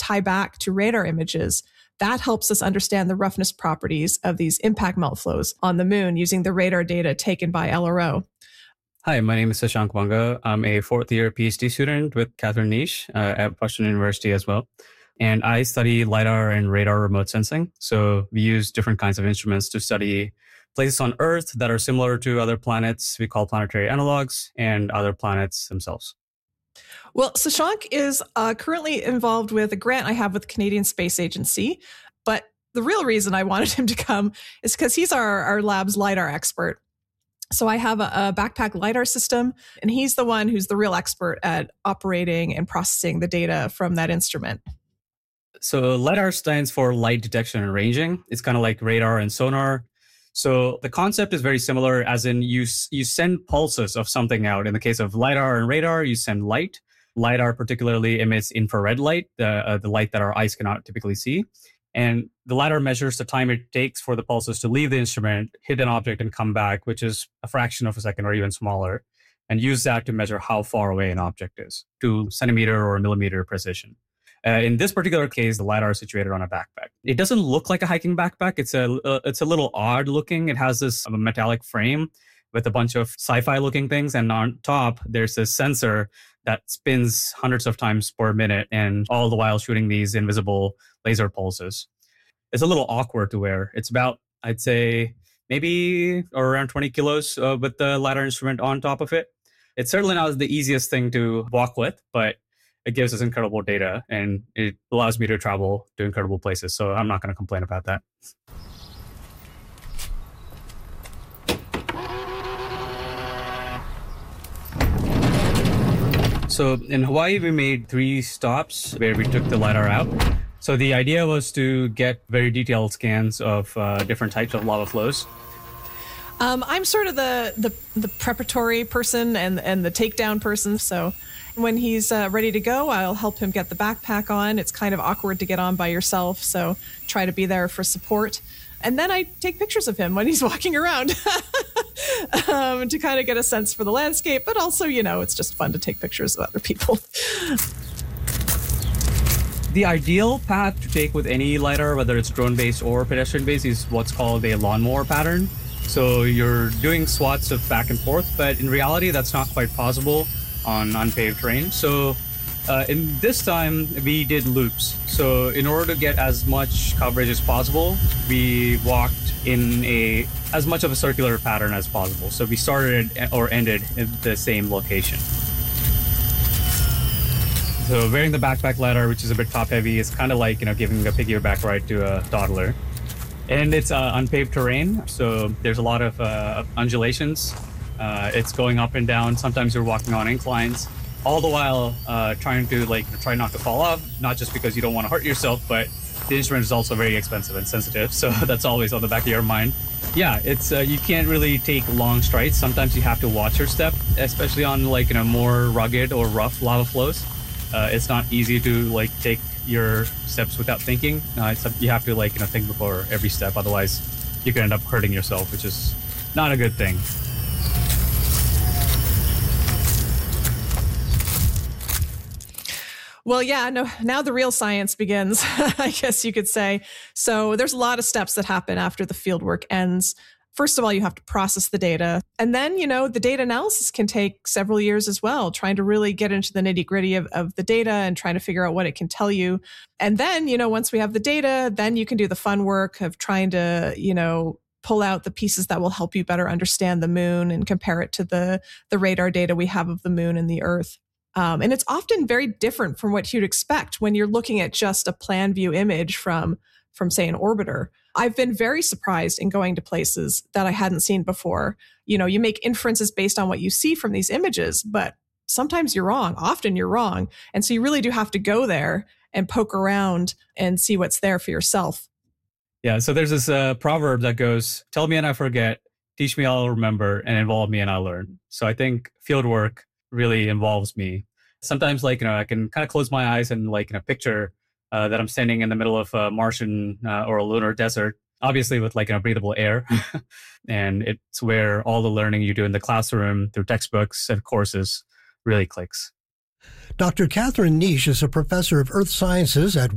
tie back to radar images. That helps us understand the roughness properties of these impact melt flows on the moon using the radar data taken by LRO. Hi, my name is Sashank Wanga. I'm a fourth-year PhD student with Catherine Nish at Washington University as well. And I study LiDAR and radar remote sensing. So we use different kinds of instruments to study places on Earth that are similar to other planets we call planetary analogs and other planets themselves. Well, Sashank is currently involved with a grant I have with the Canadian Space Agency. But the real reason I wanted him to come is because he's our lab's LiDAR expert. So I have a backpack LiDAR system, and he's the one who's the real expert at operating and processing the data from that instrument. So LiDAR stands for light detection and ranging. It's kind of like radar and sonar. So the concept is very similar, as in you send pulses of something out. In the case of LiDAR and radar, you send light. LiDAR particularly emits infrared light, the light that our eyes cannot typically see. And the LiDAR measures the time it takes for the pulses to leave the instrument, hit an object, and come back, which is a fraction of a second or even smaller, and use that to measure how far away an object is to centimeter or millimeter precision. In this particular case, the LiDAR is situated on a backpack. It doesn't look like a hiking backpack. It's a little odd looking. It has this metallic frame with a bunch of sci-fi looking things. And on top, there's a sensor that spins hundreds of times per minute, and all the while shooting these invisible laser pulses. It's a little awkward to wear. It's about, I'd say, maybe around 20 kilos with the LiDAR instrument on top of it. It's certainly not the easiest thing to walk with, but it gives us incredible data, and it allows me to travel to incredible places. So I'm not going to complain about that. So in Hawaii, we made 3 stops where we took the LiDAR out. So the idea was to get very detailed scans of different types of lava flows. I'm sort of the preparatory person and the takedown person. So when he's ready to go, I'll help him get the backpack on. It's kind of awkward to get on by yourself, so try to be there for support. And then I take pictures of him when he's walking around to kind of get a sense for the landscape. But also, it's just fun to take pictures of other people. The ideal path to take with any LiDAR, whether it's drone-based or pedestrian-based, is what's called a lawnmower pattern. So you're doing swaths of back and forth, but in reality, that's not quite possible on unpaved terrain. So in this time, we did loops. So in order to get as much coverage as possible, we walked in as much of a circular pattern as possible. So we started or ended in the same location. So wearing the backpack LiDAR, which is a bit top heavy, is kind of like, giving a piggyback ride to a toddler. And it's unpaved terrain, so there's a lot of undulations. It's going up and down. Sometimes you're walking on inclines, all the while trying to try not to fall off, not just because you don't want to hurt yourself, but the instrument is also very expensive and sensitive, so that's always on the back of your mind. Yeah, it's you can't really take long strides. Sometimes you have to watch your step, especially on more rugged or rough lava flows. It's not easy to take your steps without thinking. You have to think before every step, otherwise you can end up hurting yourself, which is not a good thing. Well, yeah, no, now the real science begins, I guess you could say. So there's a lot of steps that happen after the fieldwork ends. First of all, you have to process the data. And then, the data analysis can take several years as well, trying to really get into the nitty gritty of the data and trying to figure out what it can tell you. And then, once we have the data, then you can do the fun work of trying to, pull out the pieces that will help you better understand the moon and compare it to the radar data we have of the moon and the Earth. And it's often very different from what you'd expect when you're looking at just a plan view image from say, an orbiter. I've been very surprised in going to places that I hadn't seen before. You make inferences based on what you see from these images, but sometimes you're wrong. Often you're wrong. And so you really do have to go there and poke around and see what's there for yourself. Yeah, so there's this proverb that goes, tell me and I forget, teach me I'll remember, and involve me and I'll learn. So I think fieldwork really involves me. Sometimes I can kind of close my eyes and picture that I'm standing in the middle of a Martian or a lunar desert, obviously with breathable air. And it's where all the learning you do in the classroom through textbooks and courses really clicks. Dr. Catherine Nish is a professor of earth sciences at